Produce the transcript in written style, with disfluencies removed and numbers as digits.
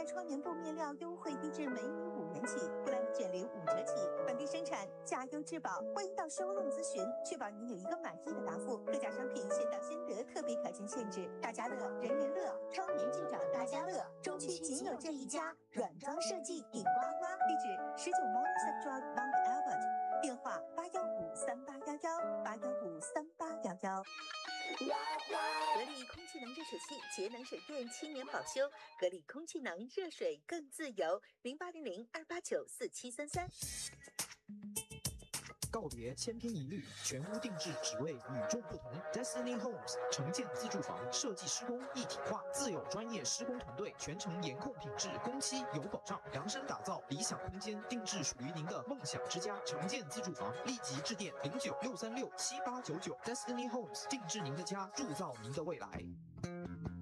泰窗帘布面料优惠低至每米5元起，布兰特卷帘5折起，本地生产，价优质保。欢迎到showroom咨询，确保您有一个满意的答复。各家商品先到先得，特别条件限制。大家乐，人人乐，窗帘就找大家乐。中区仅有这一家，软装设计顶呱呱。地址19 Morningside Drive Mount Albert， 电话8153811，8153811。格力空气能热水器，节能省电，7年保修。格力空气能，热水更自由。0800-289-4733。 告别千篇一律，全屋定制，只为与众不同。Destiny Homes 城建自住房设计施工一体化，自有专业施工团队，全程严控品质，工期有保障，量身打造理想空间，定制属于您的梦想之家。城建自住房，立即致电0963678899。Destiny Homes 定制您的家，铸造您的未来。